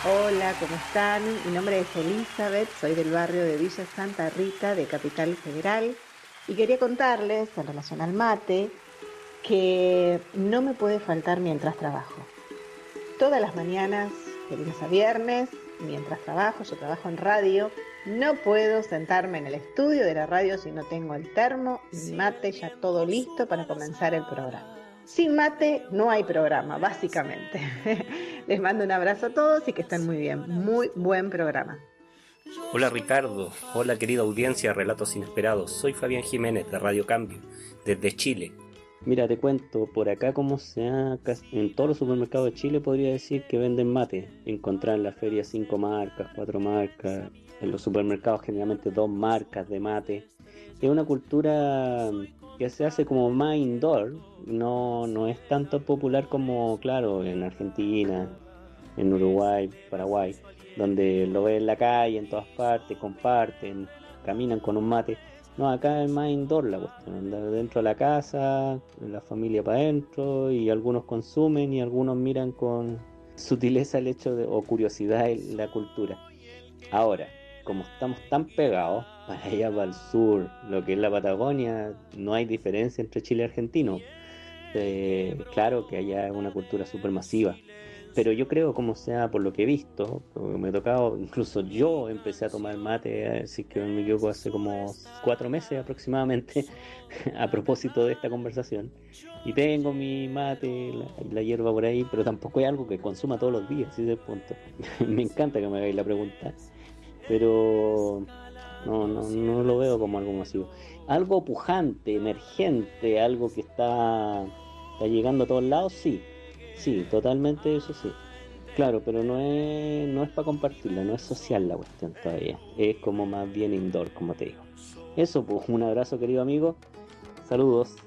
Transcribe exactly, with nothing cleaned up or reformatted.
Hola, ¿cómo están? Mi nombre es Elizabeth, soy del barrio de Villa Santa Rita de Capital Federal y quería contarles en relación al mate que no me puede faltar mientras trabajo. Todas las mañanas, de lunes a viernes, mientras trabajo, yo trabajo en radio, no puedo sentarme en el estudio de la radio si no tengo el termo y mi mate ya todo listo para comenzar el programa. Sin mate no hay programa, básicamente. Les mando un abrazo a todos y que estén muy bien. Muy buen programa. Hola Ricardo, hola querida audiencia de Relatos Inesperados. Soy Fabián Jiménez de Radio Cambio, desde Chile. Mira, te cuento, por acá como sea, en todos los supermercados de Chile podría decir que venden mate. Encontrar en la feria cinco marcas, cuatro marcas, en los supermercados generalmente dos marcas de mate. Es una cultura que se hace como más indoor, no, no es tanto popular como, claro, en Argentina, en Uruguay, Paraguay, donde lo ves en la calle, en todas partes, comparten, caminan con un mate. No, acá es más indoor la cuestión, andar dentro de la casa, la familia para adentro, y algunos consumen y algunos miran con sutileza el hecho de, o curiosidad la cultura. Ahora, como estamos tan pegados, para allá para el sur, lo que es la Patagonia, no hay diferencia entre Chile y Argentino. Eh, claro que allá es una cultura súper masiva, pero yo creo, como sea, por lo que he visto, porque me ha tocado, incluso yo empecé a tomar mate, así que me equivoco, hace como cuatro meses aproximadamente, a propósito de esta conversación, y tengo mi mate, la, la hierba por ahí, pero tampoco es algo que consuma todos los días, ese es el punto. Me encanta que me hagáis la pregunta, pero no, no, no lo veo como algo masivo. Algo pujante, emergente, algo que está, está llegando a todos lados, sí. Sí, totalmente, eso sí. Claro, pero no es, no es para compartirla, no es social la cuestión todavía. Es como más bien indoor, como te digo. Eso, pues, un abrazo, querido amigo. Saludos.